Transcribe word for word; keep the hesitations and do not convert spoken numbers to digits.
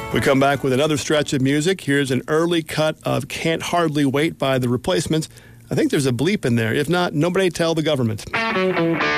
We come back with another stretch of music. Here's an early cut of Can't Hardly Wait by The Replacements. I think there's a bleep in there. If not, nobody tell the government.